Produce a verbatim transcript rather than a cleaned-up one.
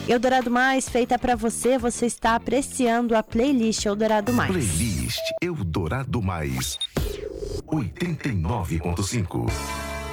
Eldorado Mais, feita pra você, você está apreciando a playlist Eldorado Mais. Playlist Eldorado Mais, oitenta e nove ponto cinco.